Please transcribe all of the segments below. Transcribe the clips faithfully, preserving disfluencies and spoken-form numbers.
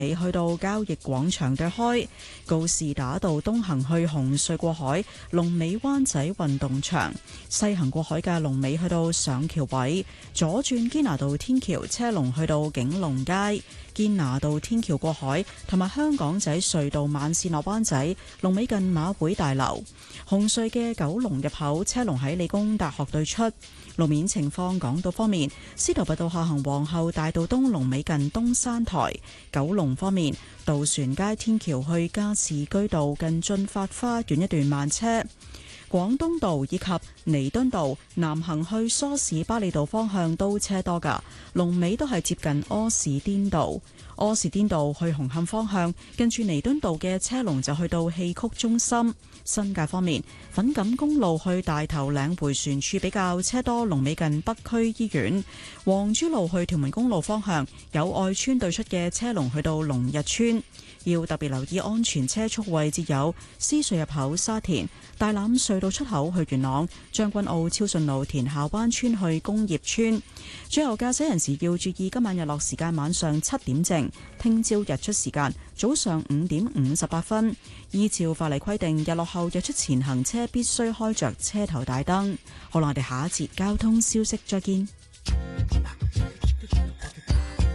你去到交易廣場對開，告士打道東行去紅隧過海，龍尾灣仔運動場；西行過海嘅龍尾去到上橋位，左轉堅拿道天橋車龍去到景隆街，堅拿道天橋過海同埋香港仔隧道慢線落灣仔龍尾近馬會大樓。紅隧嘅九龍入口車龍喺理工大學對出。路面情況，港島方面，司徒拔道下行皇后大道東龍尾近東山台；九龍方面，渡船街天橋去加士居道近駿發花園一段慢車；廣東道以及彌敦道南行去梳士巴利道方向都車多㗎，龍尾都係接近柯士甸道。柯士甸道去紅磡方向，近住彌敦道嘅車龍就去到戲曲中心。新界方面，粉錦公路去大頭嶺迴旋處比較車多，龍尾近北區醫院。黃珠路去屯門公路方向，有外村對出嘅車龍去到龍日村。要特別留意安全車速位置有獅隧入口沙田、大欖隧道出口去元朗、將軍澳超順路田下灣村去工業村。最後駕駛人士要注意今晚日落時間晚上七點正，聽朝日出時間早上五點五十八分。依照法例規定，日落後日出前行車必須開着車頭大燈。好啦，我哋下一節交通消息再見。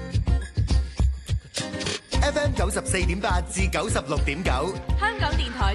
F M 九十四點八至九十六點九， 香港電台